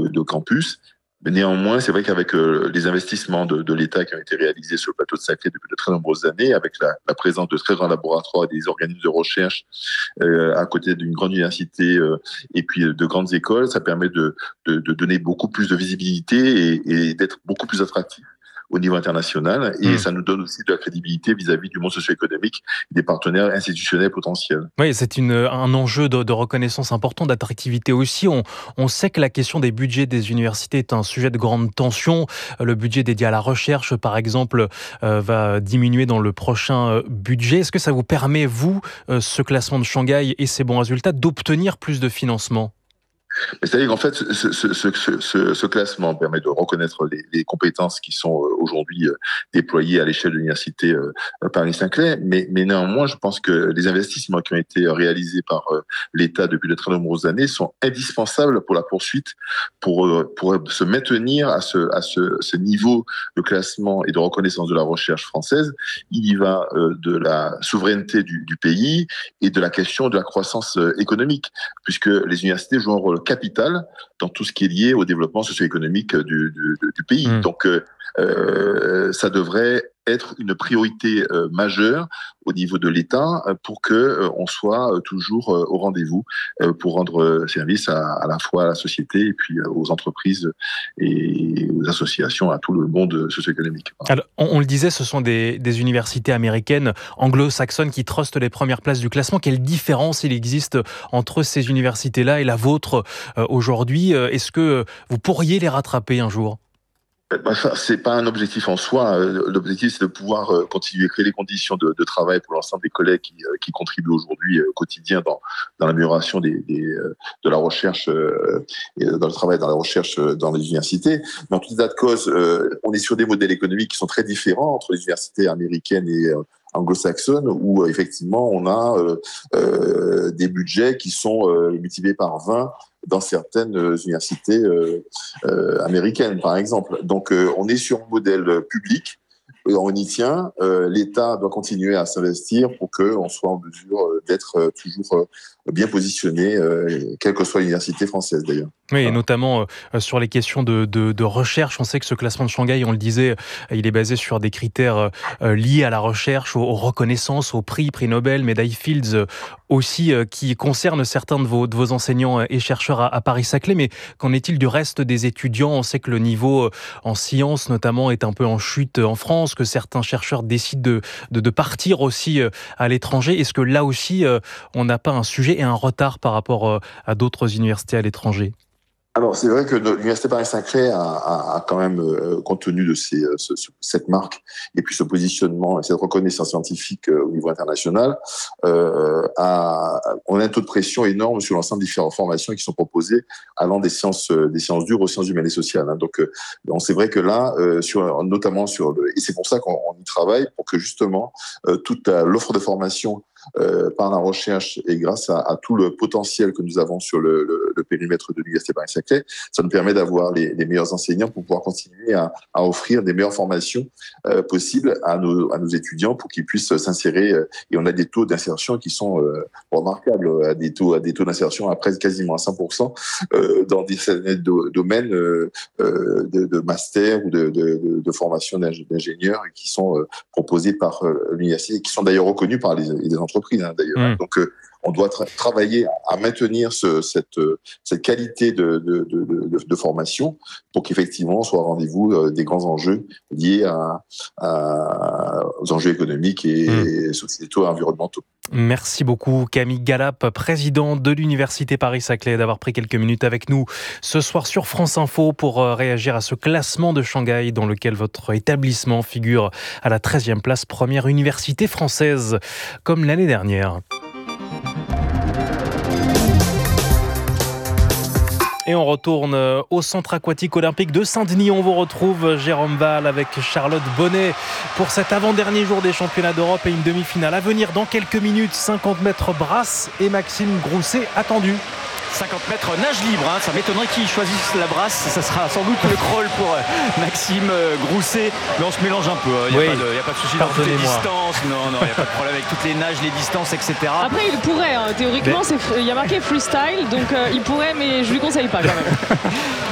de campus. Mais néanmoins, c'est vrai qu'avec les investissements de l'État qui ont été réalisés sur le plateau de Saclay depuis de très nombreuses années, avec la présence de très grands laboratoires et des organismes de recherche à côté d'une grande université et puis de grandes écoles, ça permet de donner beaucoup plus de visibilité et d'être beaucoup plus attractif au niveau international, et ça nous donne aussi de la crédibilité vis-à-vis du monde socio-économique, des partenaires institutionnels potentiels. Oui, c'est un enjeu de reconnaissance important, d'attractivité aussi. On sait que la question des budgets des universités est un sujet de grande tension. Le budget dédié à la recherche, par exemple, va diminuer dans le prochain budget. Est-ce que ça vous permet, vous, ce classement de Shanghai et ces bons résultats, d'obtenir plus de financement ? C'est-à-dire qu'en fait, ce classement permet de reconnaître les compétences qui sont aujourd'hui déployées à l'échelle de l'université Paris-Saclay, mais néanmoins, je pense que les investissements qui ont été réalisés par l'État depuis de très nombreuses années sont indispensables pour la poursuite, pour se maintenir à ce niveau de classement et de reconnaissance de la recherche française. Il y va de la souveraineté du pays et de la question de la croissance économique, puisque les universités jouent un rôle capital dans tout ce qui est lié au développement socio-économique du pays. Donc, ça devrait être une priorité majeure au niveau de l'État pour que on soit toujours au rendez-vous pour rendre service à la fois à la société et puis aux entreprises et aux associations, à tout le monde socio-économique. Alors, on le disait, ce sont des universités américaines, anglo-saxonnes qui trustent les premières places du classement. Quelle différence il existe entre ces universités-là et la vôtre aujourd'hui ? Est-ce que vous pourriez les rattraper un jour ? C'est pas un objectif en soi. L'objectif, c'est de pouvoir continuer à créer les conditions de travail pour l'ensemble des collègues qui contribuent aujourd'hui au quotidien dans l'amélioration de la recherche et dans le travail dans la recherche dans les universités. Mais en tout état de cause, on est sur des modèles économiques qui sont très différents entre les universités américaines et anglo-saxonnes, où effectivement on a des budgets qui sont multipliés par 20 dans certaines universités américaines, par exemple. Donc, on est sur un modèle public, on y tient. L'État doit continuer à s'investir pour qu'on soit en mesure d'être toujours bien positionné, quelle que soit l'université française d'ailleurs. Oui, et notamment sur les questions de recherche. On sait que ce classement de Shanghai, on le disait, il est basé sur des critères liés à la recherche, aux reconnaissances, aux prix Nobel, médaille Fields aussi, qui concernent certains de vos enseignants et chercheurs à Paris-Saclay. Mais qu'en est-il du reste des étudiants ? On sait que le niveau en sciences, notamment, est un peu en chute en France, que certains chercheurs décident de partir aussi à l'étranger. Est-ce que là aussi, on n'a pas un sujet et un retard par rapport à d'autres universités à l'étranger ? Alors, c'est vrai que l'Université Paris-Saclay a quand même, compte tenu de cette marque et puis ce positionnement et cette reconnaissance scientifique au niveau international, on a un taux de pression énorme sur l'ensemble des différentes formations qui sont proposées allant des sciences dures aux sciences humaines et sociales. Donc, c'est vrai que là, et c'est pour ça qu'on y travaille, pour que justement toute l'offre de formation par la recherche et grâce à tout le potentiel que nous avons sur le périmètre de l'Université Paris-Saclay, ça nous permet d'avoir les meilleurs enseignants pour pouvoir continuer à offrir des meilleures formations possibles à nos étudiants pour qu'ils puissent s'insérer. Et on a des taux d'insertion qui sont remarquables, à des taux d'insertion à presque quasiment à 100% dans des domaines de master ou de formation d'ingénieurs qui sont proposés par l'université et qui sont d'ailleurs reconnus par les entreprises d'ailleurs. Donc on doit travailler à maintenir cette qualité de formation pour qu'effectivement on soit au rendez-vous des grands enjeux liés aux enjeux économiques et sociétaux et environnementaux. Merci beaucoup Camille Galap, président de l'Université Paris-Saclay, d'avoir pris quelques minutes avec nous ce soir sur France Info pour réagir à ce classement de Shanghai dans lequel votre établissement figure à la 13e place, première université française, comme l'année dernière. Et on retourne au centre aquatique olympique de Saint-Denis. On vous retrouve, Jérôme Val, avec Charlotte Bonnet pour cet avant-dernier jour des championnats d'Europe et une demi-finale à venir dans quelques minutes. 50 mètres brasse et Maxime Grousset attendu. 50 mètres nage libre, ça m'étonnerait qu'ils choisissent la brasse, ça sera sans doute le crawl pour Maxime Grousset, mais on se mélange un peu, il n'y a pas de souci dans toutes les distances, non, il n'y a pas de problème avec toutes les nages, les distances, etc. Après il pourrait, théoriquement il y a marqué freestyle, donc il pourrait, mais je lui conseille pas quand même.